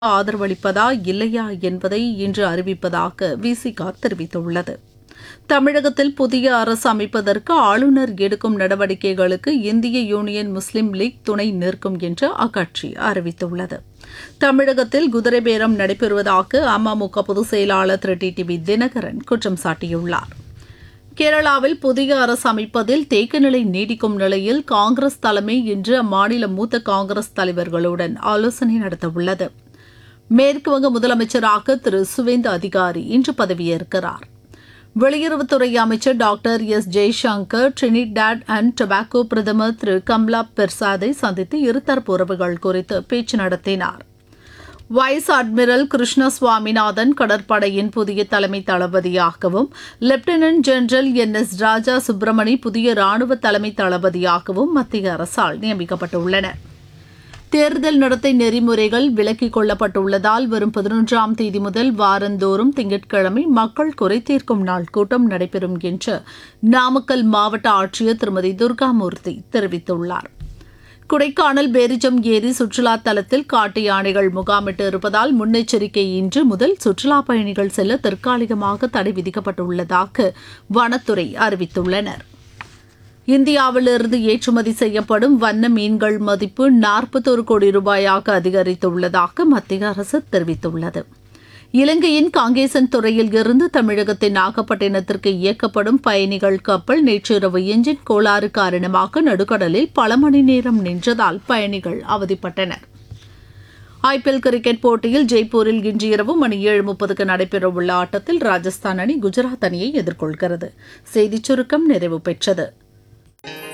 ஆதரவளிப்பதா இல்லையா என்பதை இன்று அறிவிப்பதாக விசிக தெரிவித்துள்ளது. தமிழகத்தில் புதிய அரசு அமைப்பதற்கு ஆளுநர் எடுக்கும் நடவடிக்கைகளுக்கு இந்திய யூனியன் முஸ்லீம் லீக் துணை நிற்கும் என்று அக்கட்சி அறிவித்துள்ளது. தமிழகத்தில் குதிரை பேரம் நடைபெறுவதாக அமமுக பொதுச் செயலாளர் திரு டிடிவி தினகரன் குற்றம் சாட்டியுள்ளார். கேரளாவில் புதிய அரசு அமைப்பதில் தேக்கநிலை நீடிக்கும் நிலையில் காங்கிரஸ் தலைமை இன்று அம்மாநில மூத்த காங்கிரஸ் தலைவர்களுடன் ஆலோசனை நடத்தவுள்ளது. மேற்குவங்க முதலமைச்சராக திரு சுவேந்து அதிகாரி இன்று பதவியேற்கிறார். வெளியுறவுத்துறை அமைச்சர் doctor S Jaishankar Trinidad and Tobago பிரதமர் திரு கம்லா பெர்சாதை சந்தித்து இருதரப்பு உறவுகள் குறித்து பேச்சு நடத்தினார். வைஸ் அட்மிரல் கிருஷ்ண சுவாமிநாதன் கடற்படையின் புதிய தலைமை தளபதியாகவும், லெப்டினன்ட் ஜெனரல் என்.எஸ். ராஜா சுப்பிரமணி புதிய ராணுவ தலைமை தளபதியாகவும் மத்திய அரசால் நியமிக்கப்பட்டுள்ளனர். தேர்தல் நடத்தை நெறிமுறைகள் விலக்கிக் கொள்ளப்பட்டுள்ளதால் வரும் 11ஆம் தேதி முதல் வாரந்தோறும் திங்கட்கிழமை மக்கள் குறைதீர்க்கும் நாள் கூட்டம் நடைபெறும் என்று நாமக்கல் மாவட்ட ஆட்சியர் திருமதி துர்காமூர்த்தி தெரிவித்துள்ளார். கொடைக்கானல் பேரிஜம் ஏரி சுற்றுலா தலத்தில் காட்டு யானைகள் முகாமிட்டு இருப்பதால் முன்னெச்சரிக்கை இன்று முதல் சுற்றுலாப் பயணிகள் செல்ல தற்காலிகமாக தடை விதிக்கப்பட்டுள்ளதாக வனத்துறை அறிவித்துள்ளனர். இந்தியாவிலிருந்து ஏற்றுமதி செய்யப்படும் வண்ண மீன்கள் மதிப்பு 41 கோடி ரூபாயாக அதிகரித்துள்ளதாக மத்திய அரசு தெரிவித்துள்ளது. இலங்கையின் காங்கேசன் துறையில் இருந்து தமிழகத்தின் நாகப்பட்டினத்திற்கு இயக்கப்படும் பயணிகள் கப்பல் நேற்றிரவு எஞ்சின் கோளாறு காரணமாக நடுக்கடலில் பல மணி நேரம் நின்றதால் பயணிகள் அவதிப்பட்டனர். ஐபிஎல் கிரிக்கெட் போட்டியில் ஜெய்ப்பூரில் இன்று இரவு மணி 7:30க்கு நடைபெறவுள்ள ஆட்டத்தில் ராஜஸ்தான் அணி குஜராத் அணியை எதிர்கொள்கிறது. செய்திச் சுருக்கம் நிறைவு பெற்றது.